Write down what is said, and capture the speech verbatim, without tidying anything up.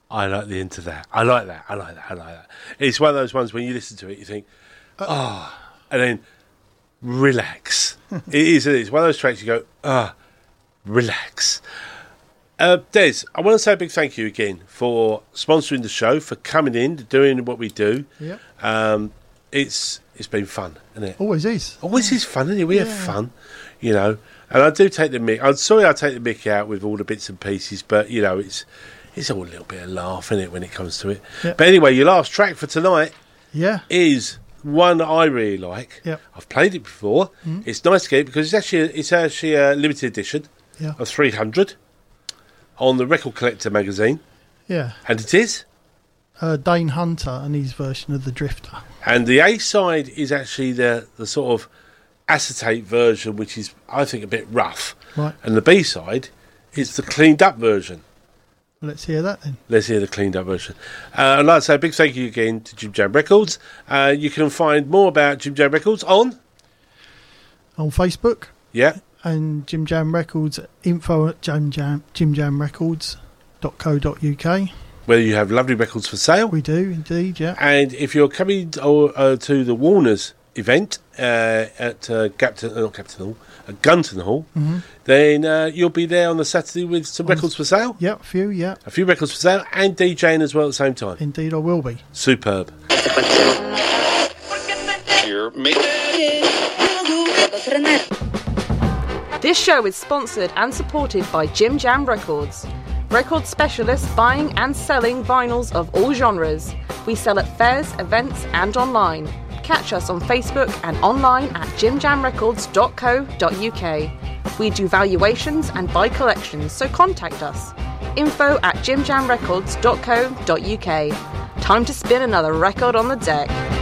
I like the end of that. I like that. I like that. I like that. It's one of those ones when you listen to it, you think, oh, and then relax. It is. It is one of those tracks you go, ah, oh, relax. Uh, Des, I want to say a big thank you again for sponsoring the show, for coming in, doing what we do. Yeah. Um, it's it's been fun, isn't it? Always is. Always is fun, isn't it? We Yeah. have fun, you know. And I do take the mick. I'm sorry I take the mick out with all the bits and pieces, but, you know, it's it's all a little bit of laugh, isn't it, when it comes to it. Yeah. But anyway, your last track for tonight Yeah. is one that I really like. Yeah. I've played it before. Mm. It's nice to get it because it's actually, a, it's actually a limited edition Yeah. of three hundred on the Record Collector magazine. Yeah. And it is. Uh, Dane Hunter and his version of The Drifter. And the A side is actually the, the sort of acetate version, which is, I think, a bit rough. Right. And the B side is the cleaned up version. Let's hear that then. Let's hear the cleaned up version. Uh, I'd like to say a big thank you again to Jim Jam Records. Uh, you can find more about Jim Jam Records on On Facebook. Yeah. And Jim Jam Records, info at jim jam, jim jam records dot co dot uk. where you have lovely records for sale. We do, indeed, yeah. And if you're coming to, uh, to the Warner's event uh, at uh, Gapton, uh, not Gapton Hall, at Gunton Hall, Mm-hmm. then uh, you'll be there on the Saturday with some On records for sale. Yeah, a few, yeah. A few records for sale and DJing as well at the same time. Indeed, I will be. Superb. This show is sponsored and supported by Jim Jam Records. Record specialists buying and selling vinyls of all genres. We sell at fairs, events and online. Catch us on Facebook and online at jim jam records dot co dot uk. We do valuations and buy collections, so contact us. Info at jim jam records dot co dot uk. Time to spin another record on the deck.